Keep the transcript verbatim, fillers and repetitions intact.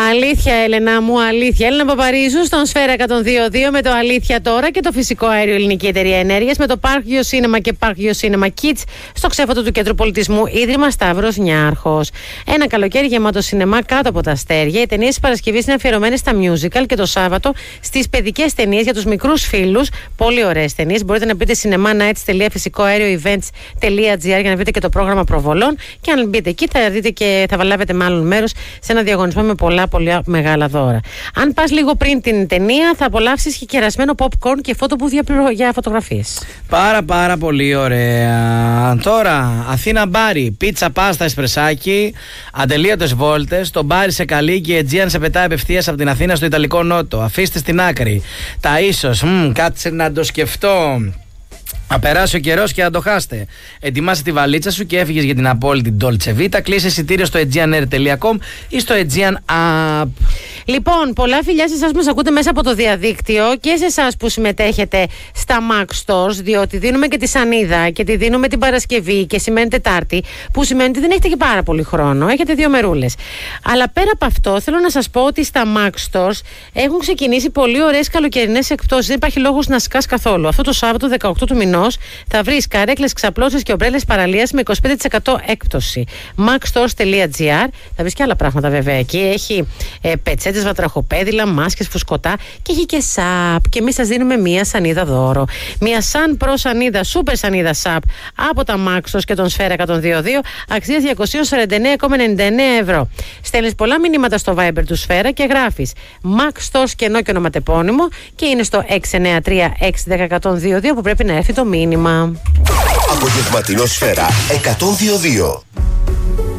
Αλήθεια, Έλενα μου, αλήθεια. Έλενα Παπαρίζου στον Σφαίρα εκατόν δύο κόμμα δύο με το Αλήθεια Τώρα και το Φυσικό Αέριο Ελληνική Εταιρεία Ενέργειας με το Park Geo Cinema και Park Geo Cinema Kids στο ξέφωτο του Κέντρου Πολιτισμού Ίδρυμα Σταύρος Νιάρχος. Ένα καλοκαίρι γεμάτο σινεμά κάτω από τα αστέρια. Οι ταινίες της Παρασκευής είναι αφιερωμένες στα musical και το Σάββατο στις παιδικές ταινίες για τους μικρούς φίλους. Πολύ ωραίες ταινίες. Μπορείτε να μπείτε cinema nights τελεία φυσικό αέριο events τελεία gr για να βρείτε και το πρόγραμμα προβολών. Και αν μπείτε εκεί θα δείτε και θα λάβετε μάλλον μέρος σε ένα διαγωνισμό με πολλά πολύ μεγάλα δώρα. Αν πας λίγο πριν την ταινία, θα απολαύσεις και κερασμένο popcorn και φωτοπούδια για φωτογραφίες. Πάρα πάρα πολύ ωραία. Τώρα, Αθήνα Μπάρι, πίτσα, πάστα, εσπρεσάκι, ατελείωτες βόλτες. Το Μπάρι σε καλεί και η Aegean σε πετάει απευθείας από την Αθήνα στο Ιταλικό Νότο. Αφήστε στην άκρη τα ίσως. Μ, κάτσε να το σκεφτώ. Να περάσει ο καιρός και να το χάστε. Ετοιμάσε τη βαλίτσα σου και έφυγες για την απόλυτη Dolce Vita. Κλείσε εισιτήριο στο aegean air τελεία com ή στο Aegean App. Λοιπόν, πολλά φιλιά σε εσάς που μας ακούτε μέσα από το διαδίκτυο και σε εσάς που συμμετέχετε στα Mac Stores, διότι δίνουμε και τη σανίδα και τη δίνουμε την Παρασκευή και σημαίνει Τετάρτη, που σημαίνει ότι δεν έχετε και πάρα πολύ χρόνο. Έχετε δύο μερούλες. Αλλά πέρα από αυτό, θέλω να σας πω ότι στα Mac Stores έχουν ξεκινήσει πολύ ωραίες καλοκαιρινές εκπτώσεις. Δεν υπάρχει λόγος να σκάς καθόλου. Αυτό το Σάββατο δεκαοκτώ του μηνός θα βρεις καρέκλες, ξαπλώσεις και ομπρέλες παραλίας με είκοσι πέντε τοις εκατό έκπτωση. macstores τελεία gr. Θα βρεις και άλλα πράγματα βέβαια εκεί. Έχει ε, πετσέτες, βατραχοπέδιλα, μάσκες, φουσκωτά και έχει και σαπ. Και εμείς σας δίνουμε μία σανίδα δώρο. Μία Sun Pro σανίδα, super σανίδα σαπ από τα Mac Stores και τον Σφαίρα εκατόν δύο κόμμα δύο αξίας διακόσια σαράντα εννέα κόμμα ενενήντα εννέα ευρώ. Στέλνεις πολλά μηνύματα στο Viber του Σφαίρα και γράφεις Mac Stores κενό και ονοματεπώνυμο και είναι στο έξι εννέα τρία έξι ένα μηδέν ένα μηδέν δύο δύο που πρέπει να έρθει το μήνυμα. Απογευματινό Σφαίρα εκατόν δύο κόμμα δύο.